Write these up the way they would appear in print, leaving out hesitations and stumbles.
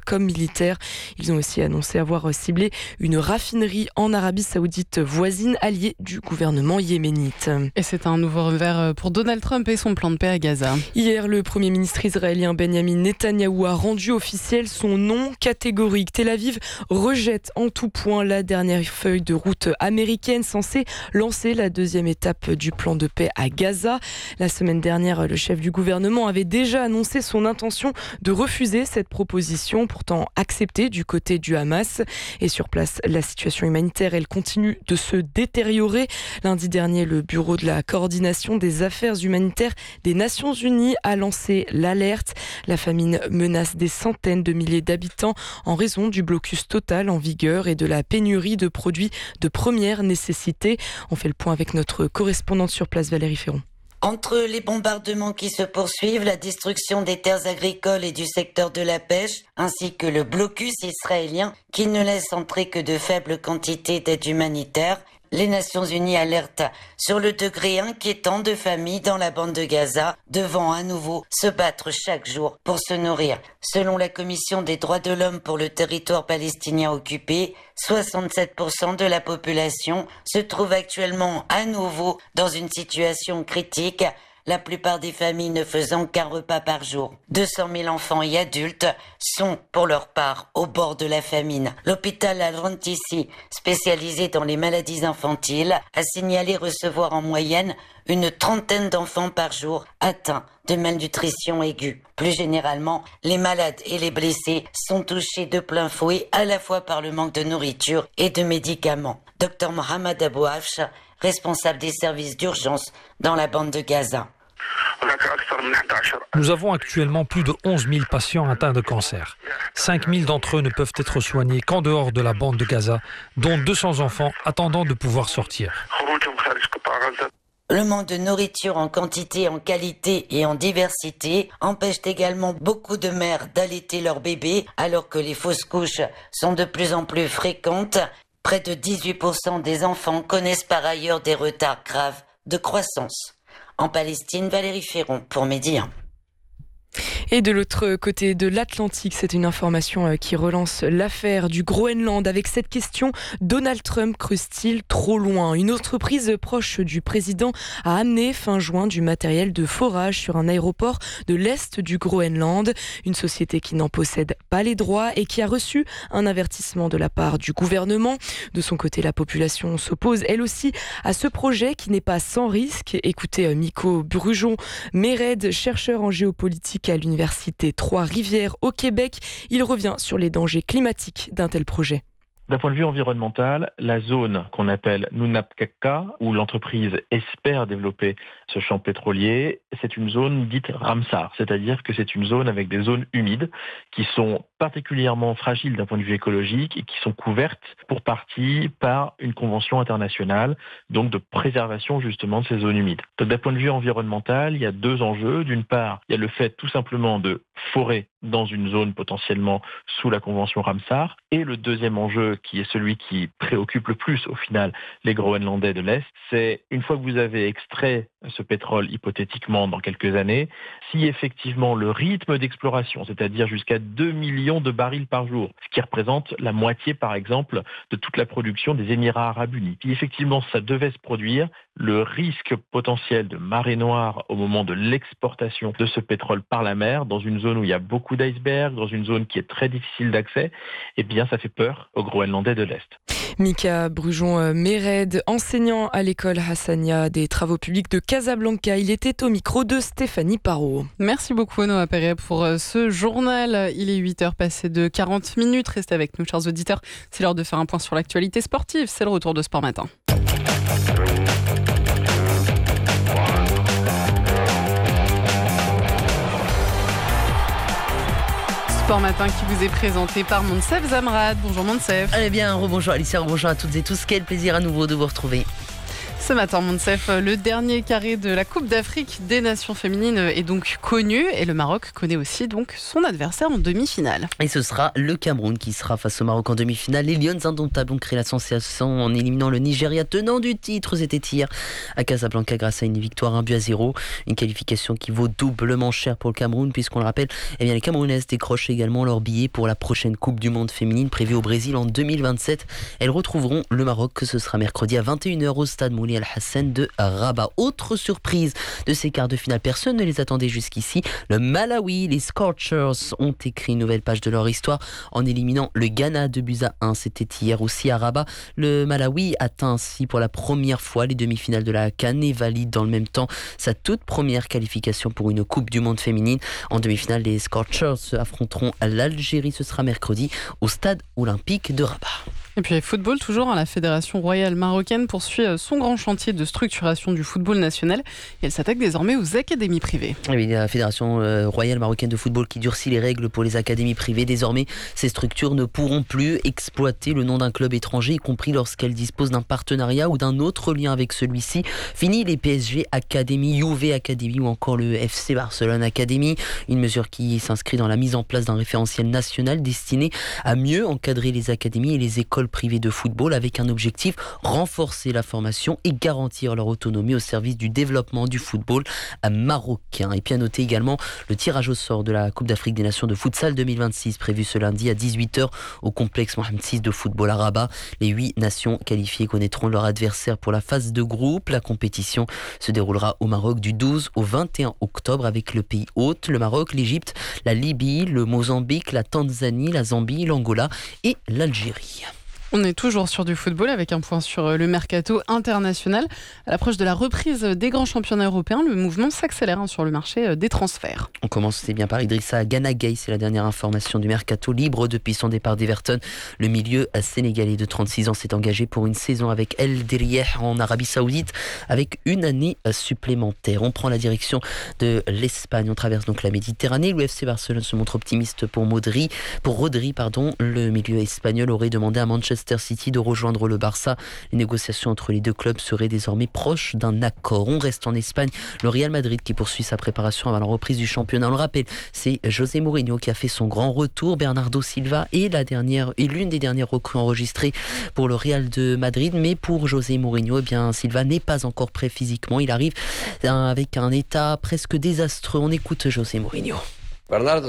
comme militaire. Ils ont aussi annoncé avoir ciblé une raffinerie en Arabie Saoudite voisine, alliée du gouvernement yéménite. Et c'est un nouveau revers pour Donald Trump et son plan de paix à Gaza. Hier, le Premier ministre israélien Benjamin Netanyahou a rendu officiel son non catégorique. Tel Aviv rejette en tout point la dernière feuille de route américaine censée lancer la deuxième étape du plan de paix à Gaza. La semaine dernière, le chef du gouvernement avait déjà annoncé son intention de refuser cette proposition, pourtant acceptée du côté du Hamas. Et sur place, la situation humanitaire, elle continue de se détériorer. Lundi dernier, le Bureau de la coordination des affaires humanitaires des Nations Unies a lancé l'alerte. La famine menace des centaines de milliers d'habitants en raison du blocus total en vigueur et de la pénurie de produits de première nécessité. On fait le point avec notre correspondante sur place, Valérie Ferron. Entre les bombardements qui se poursuivent, la destruction des terres agricoles et du secteur de la pêche, ainsi que le blocus israélien qui ne laisse entrer que de faibles quantités d'aide humanitaire, les Nations Unies alertent sur le degré inquiétant de familles dans la bande de Gaza, devant à nouveau se battre chaque jour pour se nourrir. Selon la Commission des droits de l'homme pour le territoire palestinien occupé, 67% de la population se trouve actuellement à nouveau dans une situation critique, la plupart des familles ne faisant qu'un repas par jour. 200 000 enfants et adultes sont, pour leur part, au bord de la famine. L'hôpital Al-Rantissi, spécialisé dans les maladies infantiles, a signalé recevoir en moyenne une trentaine d'enfants par jour atteints de malnutrition aiguë. Plus généralement, les malades et les blessés sont touchés de plein fouet à la fois par le manque de nourriture et de médicaments. Dr Mohamed Abou Afsh, responsable des services d'urgence dans la bande de Gaza. Nous avons actuellement plus de 11 000 patients atteints de cancer. 5 000 d'entre eux ne peuvent être soignés qu'en dehors de la bande de Gaza, dont 200 enfants attendant de pouvoir sortir. Le manque de nourriture en quantité, en qualité et en diversité empêche également beaucoup de mères d'allaiter leurs bébés, alors que les fausses couches sont de plus en plus fréquentes. Près de 18% des enfants connaissent par ailleurs des retards graves de croissance. En Palestine, Valérie Ferron pour Midi 1. Et de l'autre côté de l'Atlantique, c'est une information qui relance l'affaire du Groenland avec cette question: Donald Trump creuse-t-il trop loin? Une entreprise proche du président a amené fin juin du matériel de forage sur un aéroport de l'Est du Groenland. Une société qui n'en possède pas les droits et qui a reçu un avertissement de la part du gouvernement. De son côté, la population s'oppose elle aussi à ce projet qui n'est pas sans risque. Écoutez Mikko Brujon-Méred, chercheur en géopolitique à l'université Trois-Rivières au Québec. Il revient sur les dangers climatiques d'un tel projet. D'un point de vue environnemental, la zone qu'on appelle Nunapkakka, où l'entreprise espère développer ce champ pétrolier, c'est une zone dite Ramsar, c'est-à-dire que c'est une zone avec des zones humides qui sont particulièrement fragiles d'un point de vue écologique et qui sont couvertes pour partie par une convention internationale, donc de préservation justement de ces zones humides. Donc d'un point de vue environnemental, il y a deux enjeux. D'une part, il y a le fait tout simplement de forer dans une zone potentiellement sous la convention Ramsar, et le deuxième enjeu qui est celui qui préoccupe le plus au final les Groenlandais de l'Est, c'est une fois que vous avez extrait ce pétrole hypothétiquement dans quelques années, si effectivement le rythme d'exploration, c'est-à-dire jusqu'à 2 millions de barils par jour, ce qui représente la moitié par exemple de toute la production des Émirats arabes unis, si effectivement ça devait se produire, le risque potentiel de marée noire au moment de l'exportation de ce pétrole par la mer, dans une zone où il y a beaucoup d'icebergs, dans une zone qui est très difficile d'accès, eh bien ça fait peur aux Groenlandais de l'Est. Mika Brujon-Méred, enseignant à l'école Hassania des travaux publics de Casablanca. Il était au micro de Stéphanie Parot. Merci beaucoup Noah Perret pour ce journal. Il est 8h passé de 40 minutes. Restez avec nous, chers auditeurs. C'est l'heure de faire un point sur l'actualité sportive. C'est le retour de Sport Matin. Sport Matin qui vous est présenté par Monsef Zamrad. Bonjour Monsef. Allez bien, rebonjour Alicia, rebonjour à toutes et tous. Quel plaisir à nouveau de vous retrouver. Ce matin, Monsef, le dernier carré de la Coupe d'Afrique des Nations féminines est donc connu et le Maroc connaît aussi donc son adversaire en demi-finale. Et ce sera le Cameroun qui sera face au Maroc en demi-finale. Les Lions indomptables ont créé la sensation en éliminant le Nigeria, tenant du titre. C'était hier à Casablanca grâce à une victoire 1-0. Une qualification qui vaut doublement cher pour le Cameroun puisqu'on le rappelle, les Camerounaises décrochent également leur billet pour la prochaine Coupe du Monde féminine prévue au Brésil en 2027. Elles retrouveront le Maroc, que ce sera mercredi à 21h au stade Moulay Al-Hassan de Rabat. Autre surprise de ces quarts de finale, personne ne les attendait jusqu'ici. Le Malawi, les Scorchers ont écrit une nouvelle page de leur histoire en éliminant le Ghana 2-1. C'était hier aussi à Rabat. Le Malawi atteint ainsi pour la première fois les demi-finales de la CAN et valide dans le même temps sa toute première qualification pour une Coupe du Monde féminine. En demi-finale, les Scorchers affronteront l'Algérie. Ce sera mercredi au stade olympique de Rabat. Et puis football toujours, la Fédération royale marocaine poursuit son grand chantier de structuration du football national et elle s'attaque désormais aux académies privées. Oui, la Fédération royale marocaine de football qui durcit les règles pour les académies privées. Désormais, ces structures ne pourront plus exploiter le nom d'un club étranger, y compris lorsqu'elles disposent d'un partenariat ou d'un autre lien avec celui-ci. Fini les PSG Academy, Juve Academy ou encore le FC Barcelone Academy. Une mesure qui s'inscrit dans la mise en place d'un référentiel national destiné à mieux encadrer les académies et les écoles privées de football avec un objectif, renforcer la formation et garantir leur autonomie au service du développement du football marocain. Et puis à noter également le tirage au sort de la Coupe d'Afrique des Nations de futsal 2026 prévu ce lundi à 18h au complexe Mohamed VI de football à Rabat. Les 8 nations qualifiées connaîtront leur adversaire pour la phase de groupe. La compétition se déroulera au Maroc du 12 au 21 octobre avec le pays hôte, le Maroc, l'Égypte, la Libye, le Mozambique, la Tanzanie, la Zambie, l'Angola et l'Algérie. On est toujours sur du football avec un point sur le mercato international. À l'approche de la reprise des grands championnats européens, le mouvement s'accélère sur le marché des transferts. On commence bien par Idrissa Gana Gueye, c'est la dernière information du mercato, libre depuis son départ d'Everton. Le milieu sénégalais de 36 ans s'est engagé pour une saison avec El Diriyah en Arabie Saoudite avec une année supplémentaire. On prend la direction de l'Espagne, on traverse donc la Méditerranée. Le FC Barcelone se montre optimiste pour Rodri. Le milieu espagnol aurait demandé à Manchester City de rejoindre le Barça. Les négociations entre les deux clubs seraient désormais proches d'un accord. On reste en Espagne. Le Real Madrid qui poursuit sa préparation avant la reprise du championnat. On le rappelle, c'est José Mourinho qui a fait son grand retour. Bernardo Silva est l'une des dernières recrues enregistrées pour le Real de Madrid. Mais pour José Mourinho, Silva n'est pas encore prêt physiquement. Il arrive avec un état presque désastreux. On écoute José Mourinho. Bernardo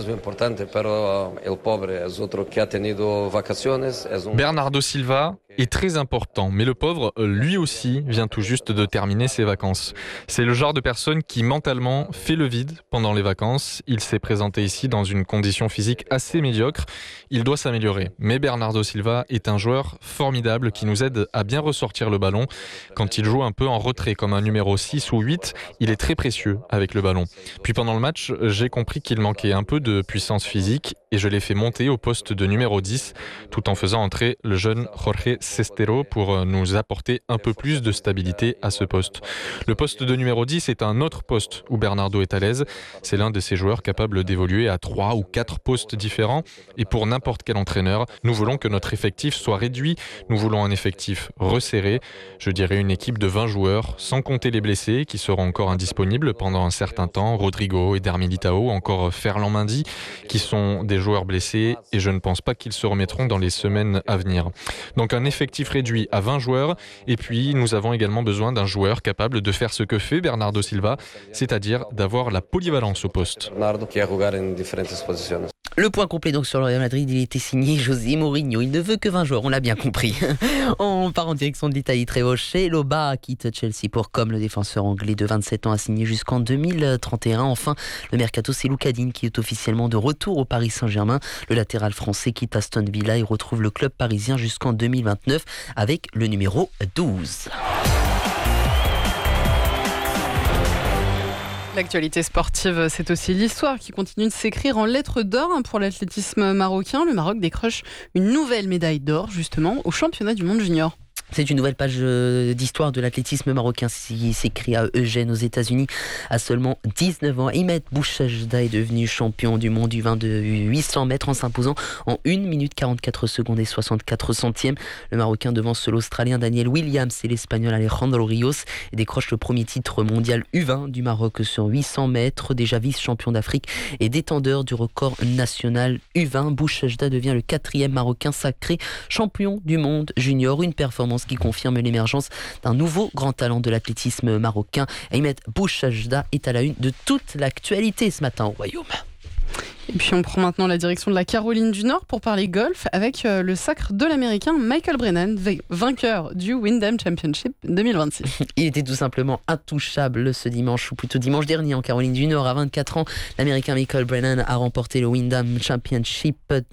Silva est très important, mais le pauvre, lui aussi, vient tout juste de terminer ses vacances. C'est le genre de personne qui mentalement fait le vide pendant les vacances. Il s'est présenté ici dans une condition physique assez médiocre. Il doit s'améliorer. Mais Bernardo Silva est un joueur formidable qui nous aide à bien ressortir le ballon. Quand il joue un peu en retrait, comme un numéro 6 ou 8, il est très précieux avec le ballon. Puis pendant le match, j'ai compris qu'il manquait un peu de puissance physique et je l'ai fait monter au poste de numéro 10 tout en faisant entrer le jeune Jorge Cestero pour nous apporter un peu plus de stabilité à ce poste. Le poste de numéro 10 est un autre poste où Bernardo est à l'aise. C'est l'un de ces joueurs capables d'évoluer à 3 ou 4 postes différents et pour n'importe quel entraîneur, nous voulons que notre effectif soit réduit. Nous voulons un effectif resserré, je dirais une équipe de 20 joueurs, sans compter les blessés qui seront encore indisponibles pendant un certain temps, Rodrigo, Eder Militao, encore Ferland Mendy, qui sont des joueurs blessés et je ne pense pas qu'ils se remettront dans les semaines à venir. Donc un effectif réduit à 20 joueurs et puis nous avons également besoin d'un joueur capable de faire ce que fait Bernardo Silva, c'est-à-dire d'avoir la polyvalence au poste. Le point complet donc sur le Real Madrid, il était signé José Mourinho. Il ne veut que 20 joueurs, on l'a bien compris. On part en direction de l'Italie. Trevoh Chalobah quitte Chelsea pour comme le défenseur anglais de 27 ans a signé jusqu'en 2031. Enfin, le mercato, c'est Loukadine qui est officiellement de retour au Paris Saint-Germain. Le latéral français quitte Aston Villa et retrouve le club parisien jusqu'en 2029 avec le numéro 12. L'actualité sportive, c'est aussi l'histoire qui continue de s'écrire en lettres d'or pour l'athlétisme marocain. Le Maroc décroche une nouvelle médaille d'or, justement, au championnat du monde junior. C'est une nouvelle page d'histoire de l'athlétisme marocain qui s'écrit à Eugène aux États-Unis à seulement 19 ans. Ahmed Bouchajda est devenu champion du monde du 800 mètres en s'imposant en 1 minute 44 secondes et 64 centièmes. Le Marocain devance l'Australien Daniel Williams et l'Espagnol Alejandro Rios et décroche le premier titre mondial U20 du Maroc sur 800 mètres, déjà vice-champion d'Afrique et détendeur du record national U20. Bouchajda devient le 4e Marocain sacré champion du monde junior, une performance qui confirme l'émergence d'un nouveau grand talent de l'athlétisme marocain. Ahmed Bouchajda est à la une de toute l'actualité ce matin au Royaume. Et puis on prend maintenant la direction de la Caroline du Nord pour parler golf avec le sacre de l'Américain Michael Brennan, vainqueur du Wyndham Championship 2026. Il était tout simplement intouchable ce dimanche, ou plutôt dimanche dernier en Caroline du Nord. À 24 ans, l'Américain Michael Brennan a remporté le Wyndham Championship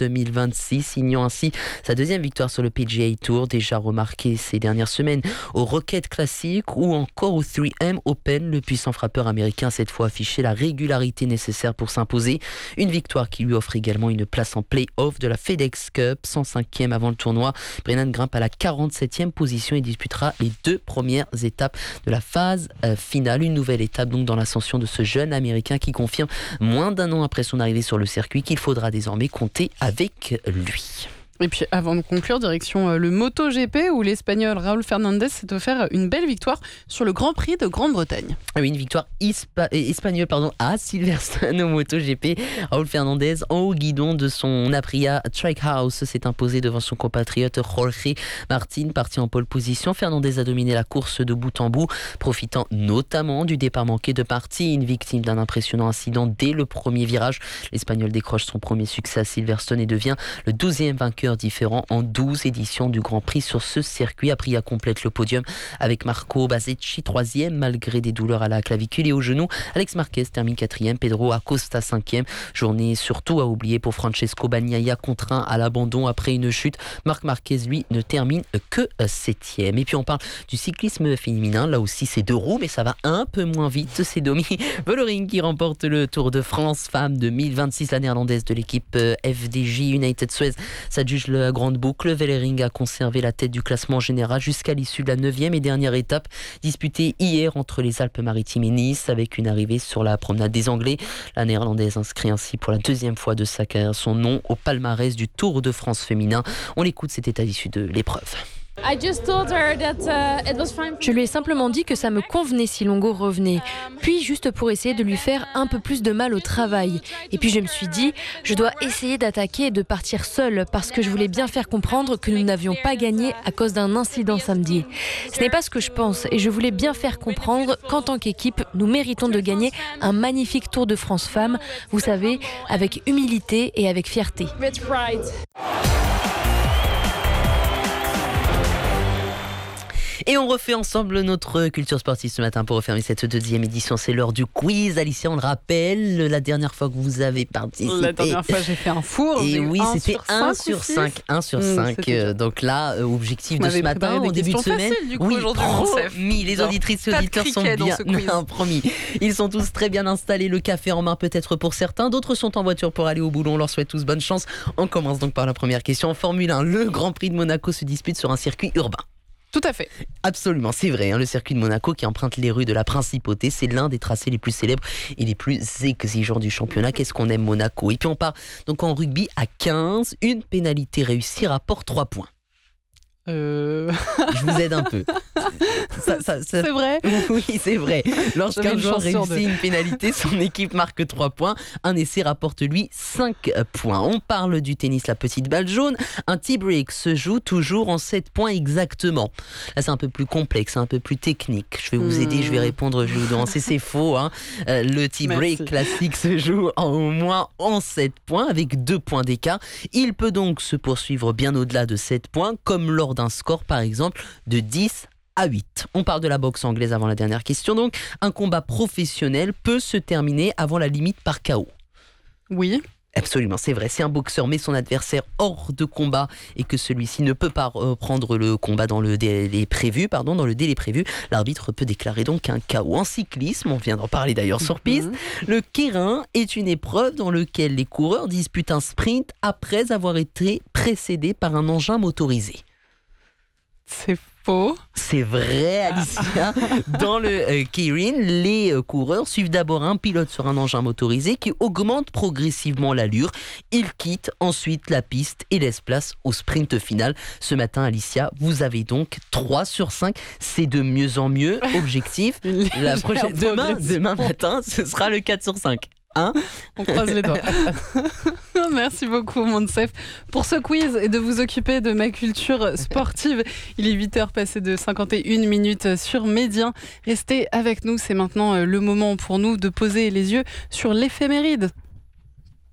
2026, signant ainsi sa deuxième victoire sur le PGA Tour, déjà remarqué ces dernières semaines au Rocket Classic ou encore au 3M Open. Le puissant frappeur américain a cette fois affiché la régularité nécessaire pour s'imposer. Une victoire qui lui offre également une place en play-off de la FedEx Cup, 105e avant le tournoi. Brennan grimpe à la 47e position et disputera les 2 premières étapes de la phase finale. Une nouvelle étape donc dans l'ascension de ce jeune Américain qui confirme moins d'un an après son arrivée sur le circuit qu'il faudra désormais compter avec lui. Et puis avant de conclure, direction le MotoGP où l'Espagnol Raúl Fernández s'est offert une belle victoire sur le Grand Prix de Grande-Bretagne. Oui, une victoire espagnole à Silverstone au MotoGP. Raúl Fernández, en haut guidon de son Aprilia Trackhouse, s'est imposé devant son compatriote Jorge Martin, parti en pole position. Fernández a dominé la course de bout en bout, profitant notamment du départ manqué de Martin, victime d'un impressionnant incident dès le premier virage. L'Espagnol décroche son premier succès à Silverstone et devient le 12e vainqueur différents en 12 éditions du Grand Prix sur ce circuit. Aprilia complète le podium avec Marco Basecchi 3e malgré des douleurs à la clavicule et au genou. Alex Marquez termine 4e, Pedro Acosta 5e. Journée surtout à oublier pour Francesco Bagnaia, contraint à l'abandon après une chute. Marc Marquez, lui, ne termine que 7e. Et puis on parle du cyclisme féminin. Là aussi c'est 2 roues mais ça va un peu moins vite. C'est Domi Vollering qui remporte le Tour de France Femmes 2026. La néerlandaise de l'équipe FDJ United Suez s'adjuge la grande boucle. Vollering a conservé la tête du classement général jusqu'à l'issue de la 9e et dernière étape disputée hier entre les Alpes-Maritimes et Nice avec une arrivée sur la promenade des Anglais. La néerlandaise inscrit ainsi pour la 2e fois de sa carrière son nom au palmarès du Tour de France féminin. On l'écoute, c'était à l'issue de l'épreuve. Je lui ai simplement dit que ça me convenait si Longo revenait, puis juste pour essayer de lui faire un peu plus de mal au travail. Et puis je me suis dit, je dois essayer d'attaquer et de partir seule parce que je voulais bien faire comprendre que nous n'avions pas gagné à cause d'un incident samedi. Ce n'est pas ce que je pense et je voulais bien faire comprendre qu'en tant qu'équipe, nous méritons de gagner un magnifique Tour de France Femmes, vous savez, avec humilité et avec fierté. Et on refait ensemble notre culture sportive ce matin pour refermer cette 2e édition. C'est l'heure du quiz. Alicia, on le rappelle, la dernière fois que vous avez participé. La dernière fois, j'ai fait un four. Et oui, c'était 1 sur 5. 1 sur 5. Donc là, objectif de ce matin, au début de semaine. Faciles, du coup, oui, promis. Les auditrices et auditeurs sont bien. Non, promis. Ils sont tous très bien installés. Le café en main, peut-être pour certains. D'autres sont en voiture pour aller au boulot. On leur souhaite tous bonne chance. On commence donc par la première question. En Formule 1, le Grand Prix de Monaco se dispute sur un circuit urbain. Tout à fait. Absolument, c'est vrai. Le circuit de Monaco qui emprunte les rues de la Principauté, c'est l'un des tracés les plus célèbres et les plus exigeants du championnat. Qu'est-ce qu'on aime Monaco? Et puis on part donc en rugby à 15. Une pénalité réussie rapporte 3 points. Je vous aide un peu. C'est vrai? Oui, c'est vrai. Lorsqu'un joueur réussit une pénalité, son équipe marque 3 points. Un essai rapporte lui 5 points. On parle du tennis, la petite balle jaune. Un tie-break se joue toujours en 7 points exactement. Là, c'est un peu plus complexe, un peu plus technique. Je vais vous aider, je vais répondre, je vais vous devancer. C'est faux. Le tie-break classique se joue au moins en 7 points avec 2 points d'écart. Il peut donc se poursuivre bien au-delà de 7 points, comme lors d'un score par exemple de 10 à 8. On parle de la boxe anglaise avant la dernière question. Donc, un combat professionnel peut se terminer avant la limite par KO. Oui. Absolument, c'est vrai. Si un boxeur met son adversaire hors de combat et que celui-ci ne peut pas reprendre le combat dans le délai prévu, l'arbitre peut déclarer donc un KO. En cyclisme, on vient d'en parler d'ailleurs sur piste, le kérin est une épreuve dans laquelle les coureurs disputent un sprint après avoir été précédés par un engin motorisé. C'est Faux. C'est vrai, Alicia. Dans le Keirin, les coureurs suivent d'abord un pilote sur un engin motorisé qui augmente progressivement l'allure. Il quitte ensuite la piste et laisse place au sprint final. Ce matin, Alicia, vous avez donc 3 sur 5. C'est de mieux en mieux. Objectif, demain matin, ce sera le 4 sur 5. On croise les doigts. Merci beaucoup, Monsef, pour ce quiz et de vous occuper de ma culture sportive. Il est 8h passé de 51 minutes sur Médien. Restez avec nous, c'est maintenant le moment pour nous de poser les yeux sur l'éphéméride.